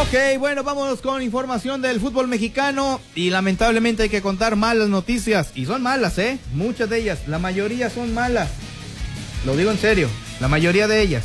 Ok, bueno, vámonos con información del fútbol mexicano y lamentablemente hay que contar malas noticias y son malas, muchas de ellas, la mayoría son malas, lo digo en serio, la mayoría de ellas.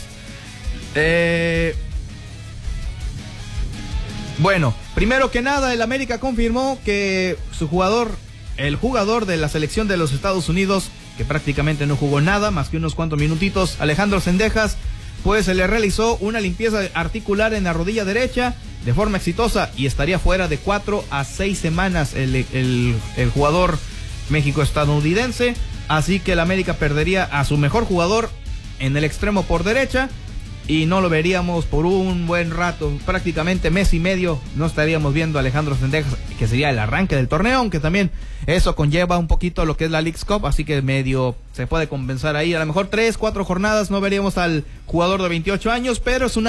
Bueno, primero que nada, el América confirmó que el jugador de la selección de los Estados Unidos, que prácticamente no jugó nada, más que unos cuantos minutitos, Alejandro Zendejas, pues se le realizó una limpieza articular en la rodilla derecha de forma exitosa y estaría fuera de 4 a 6 semanas el jugador México-estadounidense, así que el América perdería a su mejor jugador en el extremo por derecha y no lo veríamos por un buen rato, prácticamente mes y medio no estaríamos viendo a Alejandro Zendejas, que sería el arranque del torneo, aunque también eso conlleva un poquito lo que es la Leagues Cup, así que medio se puede compensar ahí, a lo mejor 3-4 jornadas no veríamos al jugador de 28 años, pero es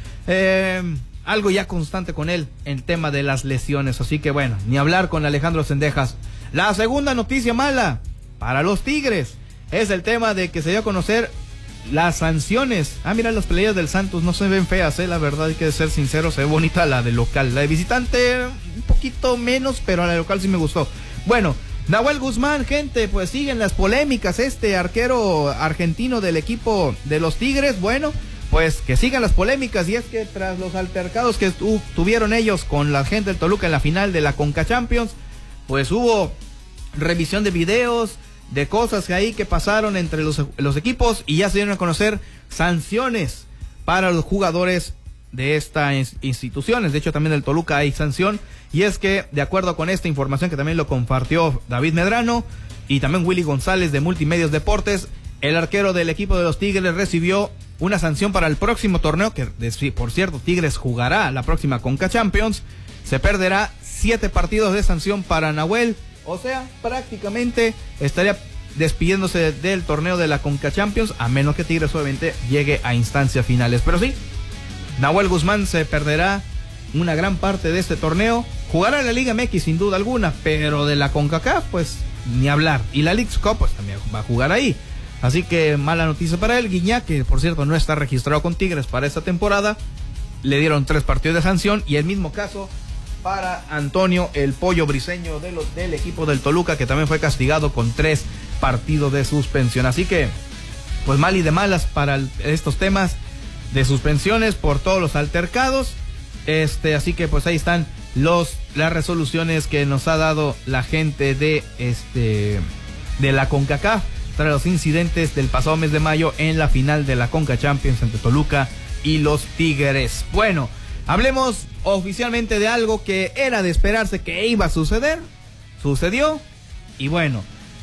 algo ya constante con él en tema de las lesiones, así que bueno, ni hablar con Alejandro Zendejas. La segunda noticia mala para los Tigres es el tema de que se dio a conocer las sanciones. Mira, las peleas del Santos no se ven feas, la verdad hay que ser sincero, se ve bonita la de local, la de visitante un poquito menos, pero la de local sí me gustó. Bueno, Nahuel Guzmán, gente, pues siguen las polémicas, arquero argentino del equipo de los Tigres, bueno, pues que sigan las polémicas, y es que tras los altercados que tuvieron ellos con la gente del Toluca en la final de la Conca Champions, pues hubo revisión de videos, de cosas ahí que pasaron entre los equipos, y ya se dieron a conocer sanciones para los jugadores de estas instituciones. De hecho, también del Toluca hay sanción, y es que, de acuerdo con esta información que también lo compartió David Medrano y también Willy González de Multimedios Deportes, el arquero del equipo de los Tigres recibió una sanción para el próximo torneo, que por cierto Tigres jugará la próxima Conca Champions. Se perderá 7 partidos de sanción para Nahuel, o sea, prácticamente estaría despidiéndose del torneo de la Conca Champions, a menos que Tigres obviamente llegue a instancias finales. Pero sí, Nahuel Guzmán se perderá una gran parte de este torneo. Jugará en la Liga MX sin duda alguna, pero de la CONCACAF pues ni hablar. Y la Leagues Cup pues también va a jugar ahí. Así que mala noticia para él. Guiñac, que por cierto no está registrado con Tigres para esta temporada, le dieron 3 partidos de sanción, y el mismo caso para Antonio el Pollo Briseño del equipo del Toluca, que también fue castigado con 3 partidos de suspensión. Así que pues mal y de malas para estos temas de suspensiones por todos los altercados. Así que pues ahí están las resoluciones que nos ha dado la gente de la CONCACAF tras los incidentes del pasado mes de mayo en la final de la Conca Champions entre Toluca y los Tigres. Bueno, hablemos oficialmente de algo que era de esperarse que iba a suceder. Sucedió. Y bueno,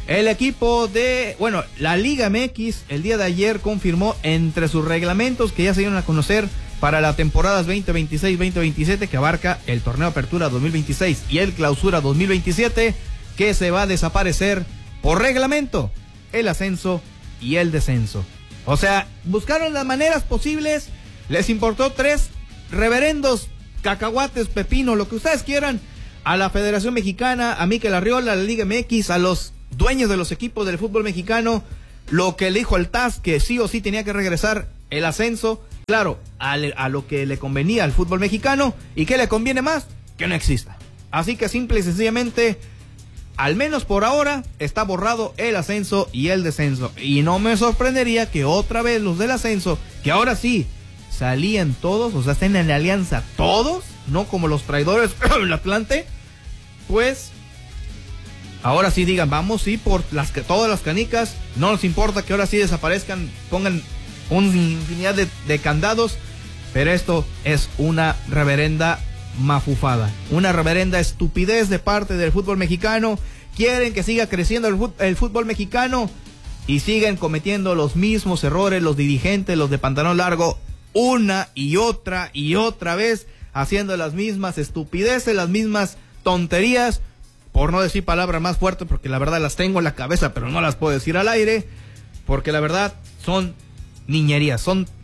la Liga MX el día de ayer confirmó entre sus reglamentos que ya se dieron a conocer para la temporada 2026-2027, que abarca el torneo Apertura 2026 y el Clausura 2027, que se va a desaparecer por reglamento el ascenso y el descenso. O sea, buscaron las maneras posibles, les importó 3 reverendos cacahuates, pepino, lo que ustedes quieran, a la Federación Mexicana, a Mikel Arriola, a la Liga MX, a los dueños de los equipos del fútbol mexicano, lo que le dijo el TAS, que sí o sí tenía que regresar el ascenso, claro, a lo que le convenía al fútbol mexicano, y que le conviene más, que no exista. Así que simple y sencillamente, al menos por ahora, está borrado el ascenso y el descenso, y no me sorprendería que otra vez los del ascenso, que ahora sí salían todos, o sea, estén en la alianza todos, no como los traidores del Atlante, pues ahora sí digan, vamos, sí, por todas las canicas, no nos importa que ahora sí desaparezcan, pongan una infinidad de candados, pero esto es una reverenda mafufada, una reverenda estupidez de parte del fútbol mexicano. Quieren que siga creciendo el fútbol mexicano y siguen cometiendo los mismos errores los dirigentes, los de pantalón largo, una y otra vez, haciendo las mismas estupideces, las mismas tonterías, por no decir palabras más fuertes, porque la verdad las tengo en la cabeza, pero no las puedo decir al aire, porque la verdad son niñerías,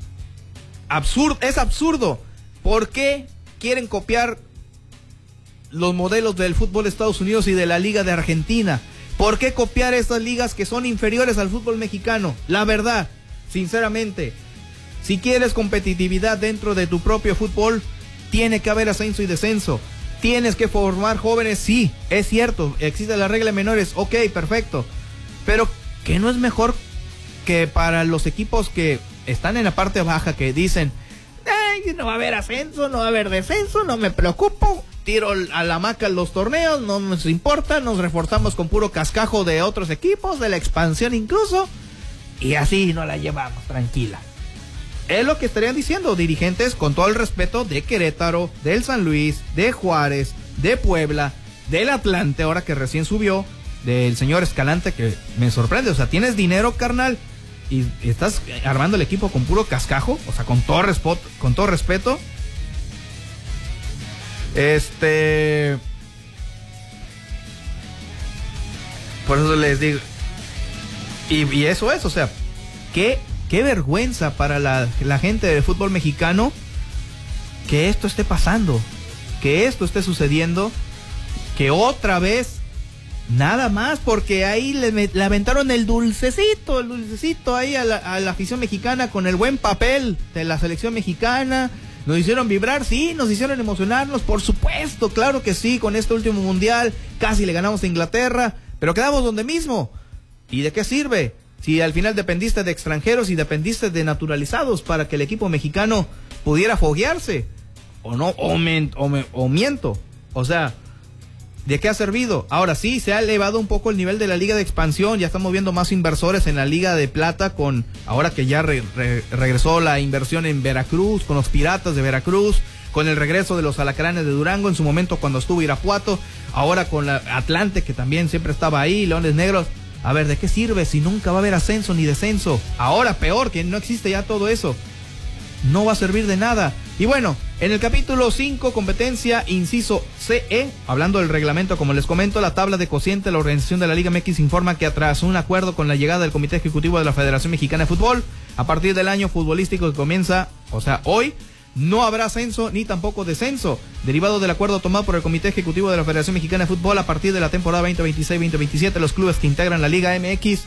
es absurdo. ¿Por qué quieren copiar los modelos del fútbol de Estados Unidos y de la Liga de Argentina? ¿Por qué copiar estas ligas que son inferiores al fútbol mexicano? La verdad, sinceramente, si quieres competitividad dentro de tu propio fútbol, tiene que haber ascenso y descenso. Tienes que formar jóvenes, sí, es cierto, existe la regla de menores, ok, perfecto. Pero ¿qué no es mejor que para los equipos que están en la parte baja, que dicen, ay, no va a haber ascenso, no va a haber descenso, no me preocupo, tiro a la hamaca los torneos, no nos importa, nos reforzamos con puro cascajo de otros equipos, de la expansión incluso, y así nos la llevamos tranquila? Es lo que estarían diciendo dirigentes, con todo el respeto, de Querétaro, del San Luis, de Juárez, de Puebla, del Atlante, ahora que recién subió, del señor Escalante, que me sorprende. O sea, tienes dinero, carnal, y estás armando el equipo con puro cascajo, o sea, con todo respeto. Por eso les digo, y eso es, o sea, qué vergüenza para la gente del fútbol mexicano que esto esté pasando, que esto esté sucediendo, que otra vez, nada más porque ahí le aventaron el dulcecito ahí a la afición mexicana con el buen papel de la selección mexicana. Nos hicieron vibrar, sí, nos hicieron emocionarnos, por supuesto, claro que sí, con este último mundial casi le ganamos a Inglaterra, pero quedamos donde mismo. ¿Y de qué sirve? Si al final dependiste de extranjeros y dependiste de naturalizados para que el equipo mexicano pudiera foguearse, o no, o miento. O sea, ¿de qué ha servido? Ahora sí, se ha elevado un poco el nivel de la Liga de Expansión, ya estamos viendo más inversores en la Liga de Plata, ahora que ya regresó la inversión en Veracruz, con los Piratas de Veracruz, con el regreso de los Alacranes de Durango, en su momento cuando estuvo Irapuato, ahora con la Atlante, que también siempre estaba ahí, Leones Negros. A ver, ¿de qué sirve si nunca va a haber ascenso ni descenso? Ahora peor, que no existe ya todo eso. No va a servir de nada. Y bueno, en el capítulo 5, competencia, inciso CE, hablando del reglamento, como les comento, la tabla de cociente de la organización de la Liga MX informa que tras un acuerdo con la llegada del Comité Ejecutivo de la Federación Mexicana de Fútbol, a partir del año futbolístico que comienza, o sea, hoy, no habrá ascenso ni tampoco descenso, derivado del acuerdo tomado por el Comité Ejecutivo de la Federación Mexicana de Fútbol. A partir de la temporada 2026-2027, los clubes que integran la Liga MX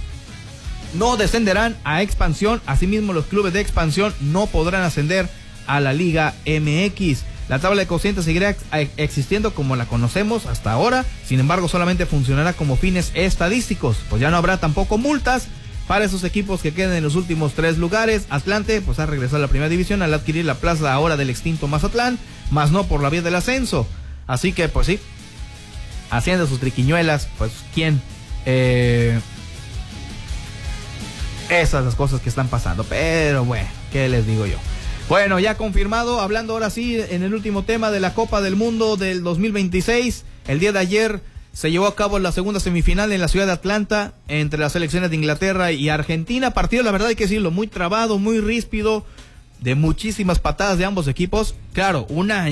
no descenderán a expansión. Asimismo, los clubes de expansión no podrán ascender a la Liga MX. La tabla de cocientes seguirá existiendo como la conocemos hasta ahora, sin embargo solamente funcionará como fines estadísticos, pues ya no habrá tampoco multas para esos equipos que queden en los últimos 3 lugares. Atlante pues ha regresado a la primera división al adquirir la plaza ahora del extinto Mazatlán, más no por la vía del ascenso. Así que pues sí, haciendo sus triquiñuelas, pues quién, esas las cosas que están pasando. Pero bueno, ¿qué les digo yo? Bueno, ya confirmado, hablando ahora sí en el último tema de la Copa del Mundo del 2026, el día de ayer se llevó a cabo la segunda semifinal en la ciudad de Atlanta entre las selecciones de Inglaterra y Argentina. Partido, la verdad hay que decirlo, muy trabado, muy ríspido, de muchísimas patadas de ambos equipos. Claro,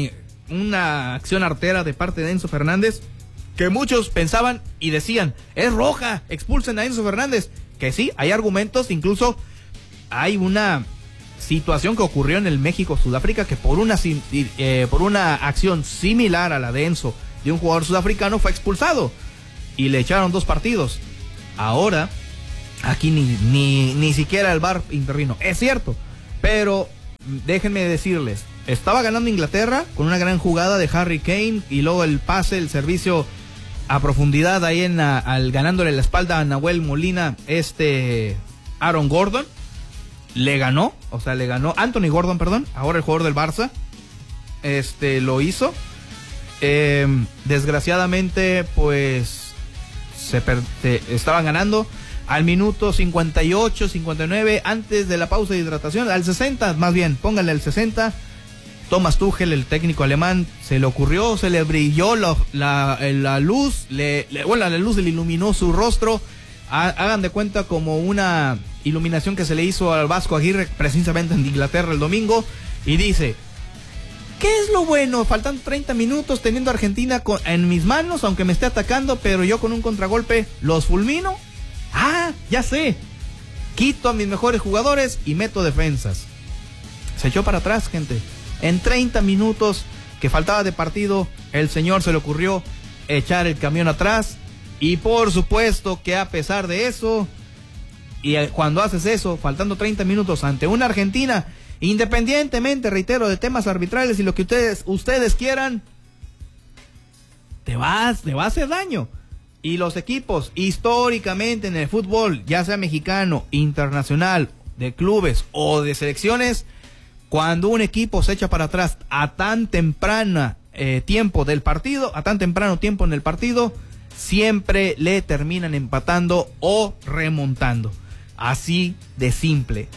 una acción artera de parte de Enzo Fernández, que muchos pensaban y decían, es roja, expulsen a Enzo Fernández. Que sí, hay argumentos, incluso hay una situación que ocurrió en el México-Sudáfrica, que por una acción similar a la de Enzo, de un jugador sudafricano, fue expulsado y le echaron 2 partidos. Ahora aquí ni siquiera el VAR intervino, es cierto, pero déjenme decirles, estaba ganando Inglaterra con una gran jugada de Harry Kane y luego el pase, el servicio a profundidad ahí ganándole la espalda a Nahuel Molina, Aaron Gordon le ganó Anthony Gordon, perdón, ahora el jugador del Barça, lo hizo. Desgraciadamente pues estaban ganando al minuto 58, 59, antes de la pausa de hidratación, al 60, más bien, pónganle al 60, Thomas Tuchel, el técnico alemán, se le ocurrió, se le brilló la luz, la luz le iluminó su rostro. Hagan de cuenta como una iluminación que se le hizo al Vasco Aguirre precisamente en Inglaterra el domingo, y dice, ¿qué es lo bueno? Faltan 30 minutos teniendo a Argentina en mis manos, aunque me esté atacando, pero yo con un contragolpe los fulmino. Ah, ya sé, quito a mis mejores jugadores y meto defensas. Se echó para atrás, gente. En 30 minutos que faltaba de partido, el señor se le ocurrió echar el camión atrás. Y por supuesto que a pesar de eso, y cuando haces eso, faltando 30 minutos ante una Argentina Independientemente, reitero, de temas arbitrales y lo que ustedes quieran, te va a hacer daño. Y los equipos, históricamente en el fútbol, ya sea mexicano, internacional, de clubes o de selecciones, cuando un equipo se echa para atrás a tan temprano tiempo en el partido, siempre le terminan empatando o remontando. Así de simple.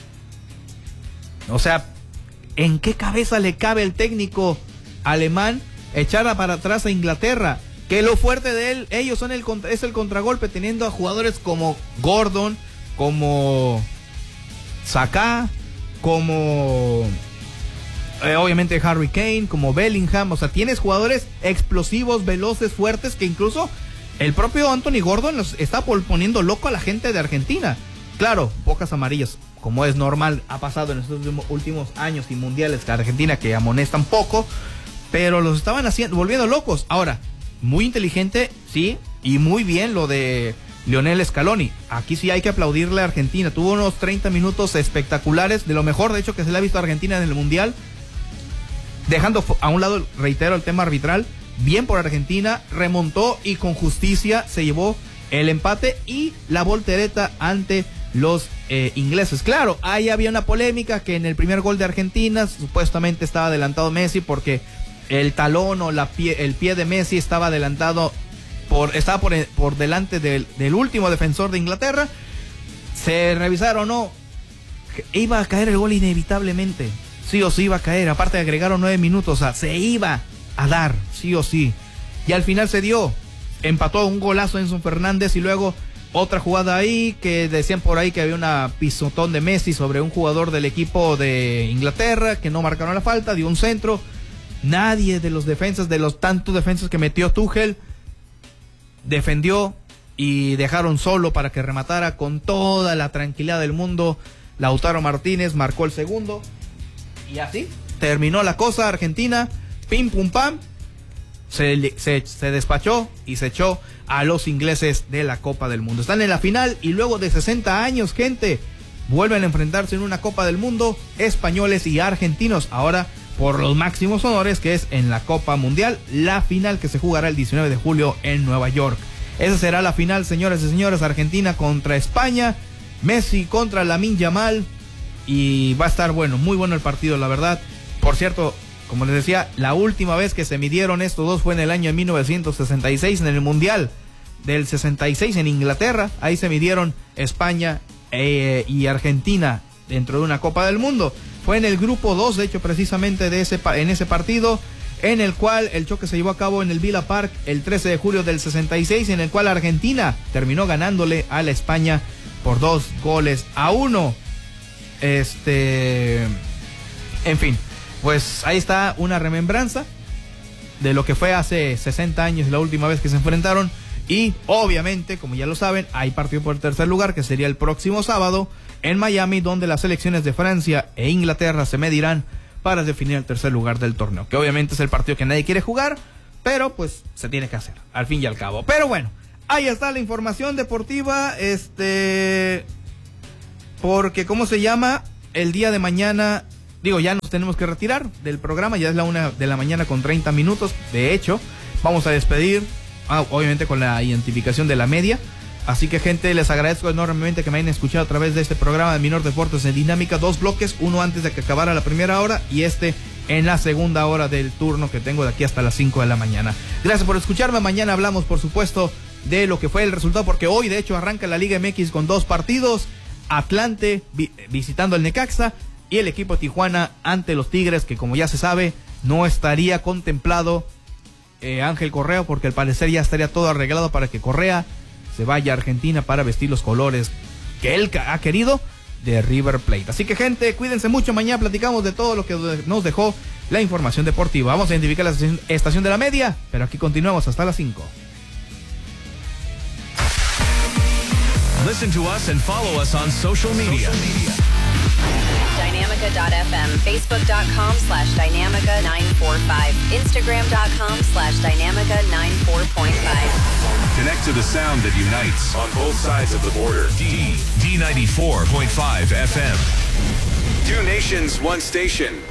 O sea, ¿en qué cabeza le cabe el técnico alemán echar para atrás a Inglaterra? Que lo fuerte de ellos es el contragolpe, teniendo a jugadores como Gordon, como Saka, como obviamente Harry Kane, como Bellingham. O sea, tienes jugadores explosivos, veloces, fuertes, que incluso el propio Anthony Gordon los está poniendo loco a la gente de Argentina. Claro, pocas amarillas, como es normal, ha pasado en estos últimos años y mundiales que Argentina, que amonestan poco, pero los estaban volviendo locos. Ahora, muy inteligente, sí, y muy bien lo de Lionel Scaloni. Aquí sí hay que aplaudirle a Argentina. Tuvo unos 30 minutos espectaculares, de lo mejor, de hecho, que se le ha visto a Argentina en el Mundial. Dejando a un lado, reitero, el tema arbitral. Bien por Argentina, remontó y con justicia se llevó el empate y la voltereta ante los ingleses. Claro, ahí había una polémica que en el primer gol de Argentina supuestamente estaba adelantado Messi porque el talón o el pie de Messi estaba adelantado, estaba por delante del último defensor de Inglaterra. Se revisaron, no, iba a caer el gol inevitablemente, sí o sí iba a caer, aparte agregaron 9 minutos, o sea, se iba a dar, sí o sí, y al final se dio, empató un golazo Enzo Fernández y luego otra jugada ahí que decían por ahí que había una pisotón de Messi sobre un jugador del equipo de Inglaterra, que no marcaron la falta, dio un centro. Nadie de los defensas, de los tantos defensas que metió Tuchel, defendió y dejaron solo para que rematara con toda la tranquilidad del mundo. Lautaro Martínez marcó el segundo y así terminó la cosa. Argentina, pim pum pam, se despachó y se echó a los ingleses de la Copa del Mundo. Están en la final y luego de 60 años, gente, vuelven a enfrentarse en una Copa del Mundo, españoles y argentinos, ahora por los máximos honores, que es en la Copa Mundial, la final que se jugará el 19 de julio en Nueva York. Esa será la final, señores y señores, Argentina contra España, Messi contra Lamine Yamal, y va a estar bueno, muy bueno el partido, la verdad. Por cierto, como les decía, la última vez que se midieron estos dos fue en el año de 1966, en el Mundial del 66 en Inglaterra. Ahí se midieron España y Argentina dentro de una Copa del Mundo. Fue en el grupo 2, de hecho, precisamente en ese partido, en el cual el choque se llevó a cabo en el Villa Park el 13 de julio del 66, en el cual Argentina terminó ganándole a la España por 2-1. En fin, pues ahí está una remembranza de lo que fue hace 60 años la última vez que se enfrentaron. Y obviamente, como ya lo saben, hay partido por el tercer lugar, que sería el próximo sábado en Miami, donde las selecciones de Francia e Inglaterra se medirán para definir el tercer lugar del torneo, que obviamente es el partido que nadie quiere jugar, pero pues se tiene que hacer, al fin y al cabo. Pero bueno, ahí está la información deportiva, porque ¿cómo se llama? El día de mañana, ya nos tenemos que retirar del programa, ya es la 1 de la mañana con 30 minutos, de hecho, vamos a despedir, obviamente con la identificación de la media. Así que, gente, les agradezco enormemente que me hayan escuchado a través de este programa de Minor Deportes en Dinámica. 2 bloques, uno antes de que acabara la primera hora y en la segunda hora del turno que tengo de aquí hasta las 5 de la mañana. Gracias por escucharme. Mañana hablamos, por supuesto, de lo que fue el resultado, porque hoy, de hecho, arranca la Liga MX con 2 partidos. Atlante visitando al Necaxa y el equipo Tijuana ante los Tigres, que como ya se sabe, no estaría contemplado Ángel Correa, porque al parecer ya estaría todo arreglado para que Correa se vaya a Argentina para vestir los colores que él ha querido de River Plate. Así que, gente, cuídense mucho. Mañana platicamos de todo lo que nos dejó la información deportiva. Vamos a identificar la estación de la media, pero aquí continuamos hasta las 5. Listen to us and follow us on social media. Dynamica.fm, Facebook.com/Dynamica945, Instagram.com/Dynamica94.5. Connect to the sound that unites on both sides of the border. D94.5 FM. Two nations, one station.